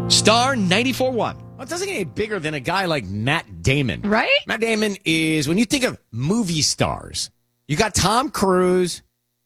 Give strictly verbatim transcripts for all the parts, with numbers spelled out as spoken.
Star ninety-four point one. Well, it doesn't get any bigger than a guy like Matt Damon. Right? Matt Damon is, when you think of movie stars, you got Tom Cruise,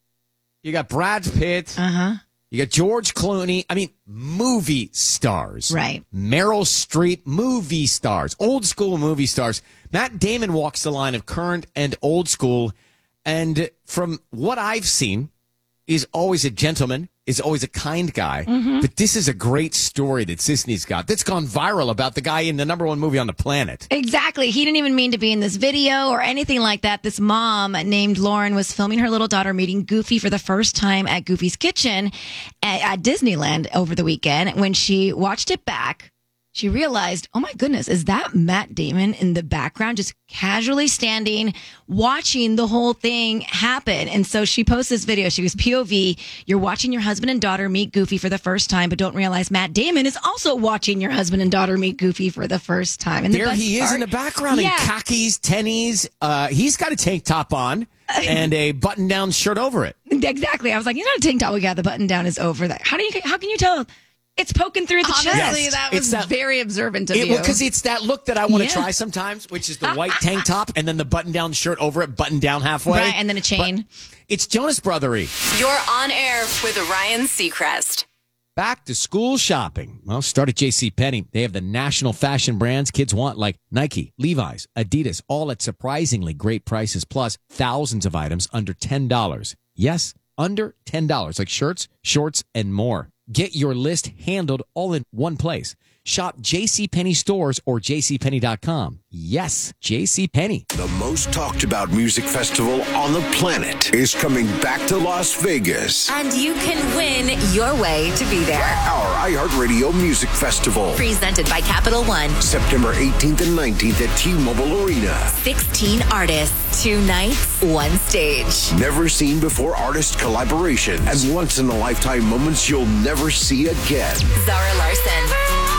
you got Brad Pitt, Uh-huh. you got George Clooney. I mean, movie stars. Right. Meryl Streep, movie stars. Old school movie stars. Matt Damon walks the line of current and old school. And from what I've seen, is always a gentleman, is always a kind guy. Mm-hmm. But this is a great story that Disney's got that's gone viral about the guy in the number one movie on the planet. Exactly. He didn't even mean to be in this video or anything like that. This mom named Lauren was filming her little daughter meeting Goofy for the first time at Goofy's Kitchen at, at Disneyland over the weekend. When she watched it back, she realized, oh my goodness, is that Matt Damon in the background, just casually standing, watching the whole thing happen? And so she posts this video. She goes, P O V, you're watching your husband and daughter meet Goofy for the first time, but don't realize Matt Damon is also watching your husband and daughter meet Goofy for the first time. And there the he is part, in the background yeah. in khakis, tennies. Uh, he's got a tank top on and a button-down shirt over it. Exactly. I was like, he's not a tank top. We got the button down is over that. How do you? How can you tell? It's poking through the Honestly, chest. Honestly, that was that, very observant of it, you. Because it's that look that I want to Yeah. try sometimes, which is the white tank top and then the button-down shirt over it, button down halfway. Right, and then a chain. But it's Jonas Brothery. You're on air with Ryan Seacrest. Back to school shopping. Well, start at JCPenney. They have the national fashion brands kids want, like Nike, Levi's, Adidas, all at surprisingly great prices, plus thousands of items under ten dollars. Yes, under ten dollars, like shirts, shorts, and more. Get your list handled all in one place. Shop JCPenney stores or J C Penney dot com. Yes, JCPenney. The most talked about music festival on the planet is coming back to Las Vegas. And you can win your way to be there. Our iHeartRadio Music Festival. Presented by Capital One. September eighteenth and nineteenth at T-Mobile Arena. sixteen artists, two nights, one stage. Never seen before artist collaborations and once in a lifetime moments you'll never see again. Zara Larson.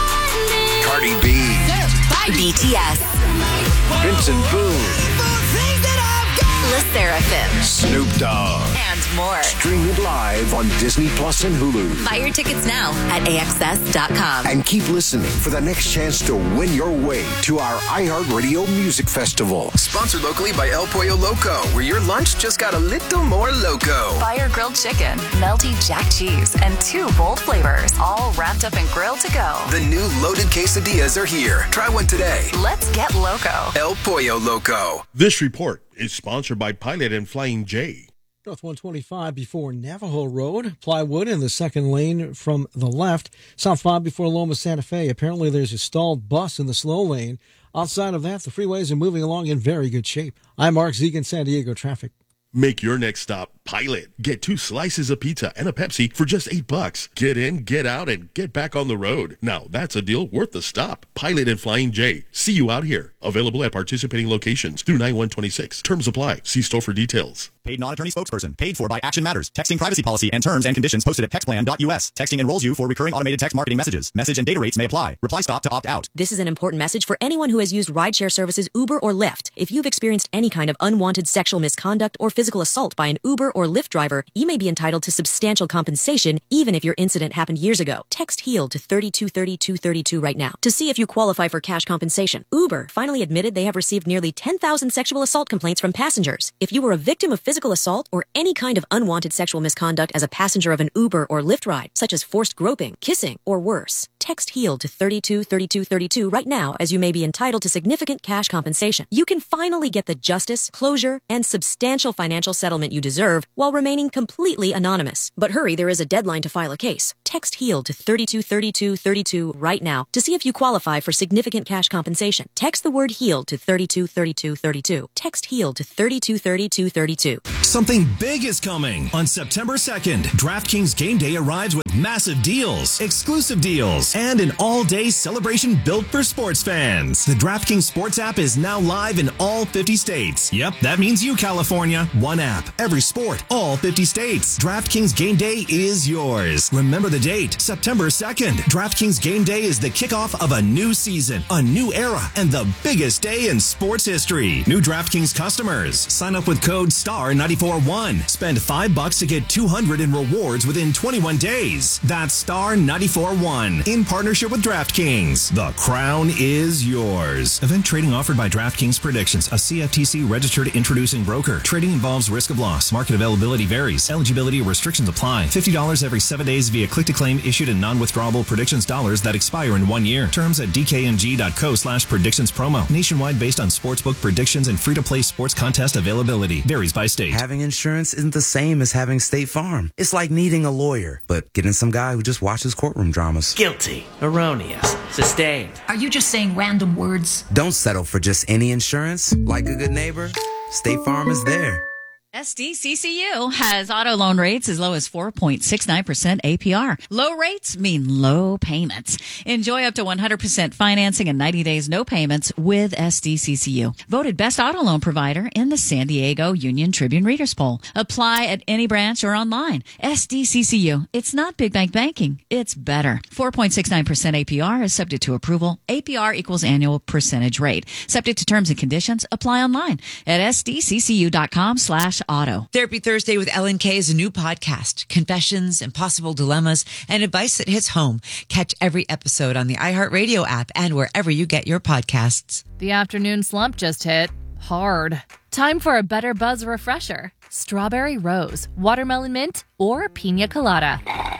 Cardi B. B T S. Vincent Boone. Le Seraphim. Snoop Dogg. And more. Stream it live on Disney Plus and Hulu. Buy your tickets now at A X S dot com. And keep listening for the next chance to win your way to our iHeartRadio Music Festival. Sponsored locally by El Pollo Loco, where your lunch just got a little more loco. Fire grilled chicken, melty jack cheese, and two bold flavors, all wrapped up and grilled to go. The new loaded quesadillas are here. Try one today. Let's get loco. El Pollo Loco. This report is sponsored by Pilot and Flying J. North one twenty-five before Navajo Road, Plywood in the second lane from the left. Southbound before Loma Santa Fe. Apparently there's a stalled bus in the slow lane. Outside of that, the freeways are moving along in very good shape. I'm Mark Zegan, San Diego traffic. Make your next stop Pilot. Get two slices of pizza and a Pepsi for just eight bucks. Get in, get out, and get back on the road. Now that's a deal worth the stop. Pilot and Flying J. See you out here. Available at participating locations through nine one twenty-six. Terms apply. See store for details. Paid non-attorney spokesperson. Paid for by Action Matters. Texting privacy policy and terms and conditions posted at textplan dot U S. Texting enrolls you for recurring automated text marketing messages. Message and data rates may apply. Reply stop to opt out. This is an important message for anyone who has used rideshare services Uber or Lyft. If you've experienced any kind of unwanted sexual misconduct or physical assault by an Uber or Lyft driver, you may be entitled to substantial compensation even if your incident happened years ago. Text HEAL to thirty-two thirty-two thirty-two right now to see if you qualify for cash compensation. Uber finally admitted they have received nearly ten thousand sexual assault complaints from passengers. If you were a victim of physical assault or any kind of unwanted sexual misconduct as a passenger of an Uber or Lyft ride, such as forced groping, kissing, or worse, text HEAL to thirty-two thirty-two thirty-two right now as you may be entitled to significant cash compensation. You can finally get the justice, closure, and substantial financial settlement you deserve while remaining completely anonymous. But hurry, there is a deadline to file a case. Text HEAL to thirty-two thirty-two thirty-two right now to see if you qualify for significant cash compensation. Text the word HEAL to thirty-two thirty-two thirty-two. Text HEAL to thirty-two thirty-two thirty-two. Something big is coming. On September second, DraftKings Game Day arrives with massive deals, exclusive deals, and an all-day celebration built for sports fans. The DraftKings Sports app is now live in all fifty states. Yep, that means you, California. One app, every sport, all fifty states. DraftKings Game Day is yours. Remember the date, September second. DraftKings Game Day is the kickoff of a new season, a new era, and the biggest day in sports history. New DraftKings customers, sign up with code S T A R nine four one. Spend five bucks to get two hundred in rewards within twenty-one days. That's S T A R nine four one. In partnership with DraftKings, the crown is yours. Event trading offered by DraftKings Predictions, a C F T C registered introducing broker. Trading involves risk of loss. Market availability varies. Eligibility restrictions apply. fifty dollars every seven days via click-to-claim issued in non-withdrawable predictions dollars that expire in one year. Terms at dkng.co slash predictions promo. Nationwide based on sportsbook predictions and free-to-play sports contest availability. Varies by state. Having insurance isn't the same as having State Farm. It's like needing a lawyer, but getting some guy who just watches courtroom dramas. Guilty. Erroneous. Sustained. Are you just saying random words? Don't settle for just any insurance. Like a good neighbor, State Farm is there. S D C C U has auto loan rates as low as four point six nine percent A P R. Low rates mean low payments. Enjoy up to one hundred percent financing and ninety days no payments with S D C C U. Voted best auto loan provider in the San Diego Union Tribune Readers Poll. Apply at any branch or online. S D C C U. It's not big bank banking. It's better. four point six nine percent A P R is subject to approval. A P R equals annual percentage rate. Subject to terms and conditions. Apply online at sdccu.com slash auto. Therapy Thursday with Ellen K is a new podcast. Confessions, impossible dilemmas, and advice that hits home. Catch every episode on the iHeartRadio app and wherever you get your podcasts. The afternoon slump just hit hard. Time for a Better Buzz refresher. Strawberry rose, watermelon mint, or pina colada.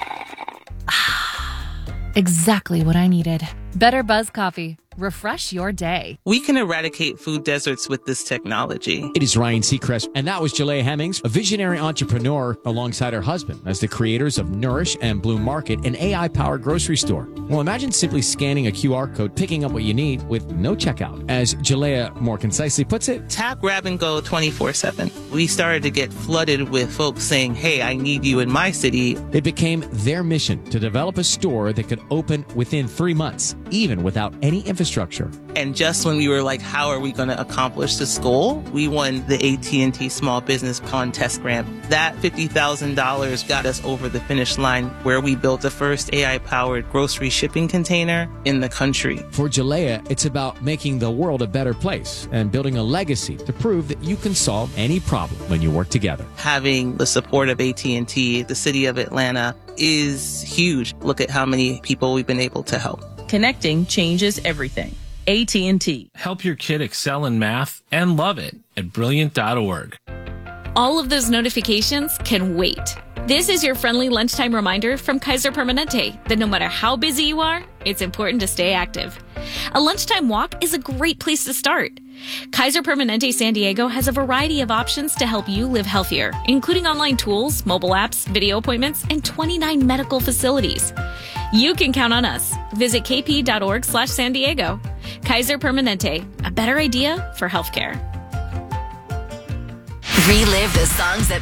Exactly what I needed. Better Buzz coffee. Refresh your day. We can eradicate food deserts with this technology. It is Ryan Seacrest, and that was Jalea Hemmings, a visionary entrepreneur alongside her husband as the creators of Nourish and Bloom Market, an A I-powered grocery store. Well, imagine simply scanning a Q R code, picking up what you need with no checkout. As Jalea more concisely puts it, tap, grab, and go twenty-four seven. We started to get flooded with folks saying, hey, I need you in my city. It became their mission to develop a store that could open within three months, even without any infrastructure. Structure. And just when we were like, how are we going to accomplish this goal? We won the A T and T Small Business Contest Grant. That fifty thousand dollars got us over the finish line where we built the first A I-powered grocery shipping container in the country. For Jalea, it's about making the world a better place and building a legacy to prove that you can solve any problem when you work together. Having the support of A T and T, the city of Atlanta, is huge. Look at how many people we've been able to help. Connecting changes everything. A T and T. Help your kid excel in math and love it at brilliant dot org. All of those notifications can wait. This is your friendly lunchtime reminder from Kaiser Permanente that no matter how busy you are, it's important to stay active. A lunchtime walk is a great place to start. Kaiser Permanente San Diego has a variety of options to help you live healthier, including online tools, mobile apps, video appointments, and twenty-nine medical facilities. You can count on us. Visit kp.org slash San Diego. Kaiser Permanente, a better idea for healthcare. Relive the songs that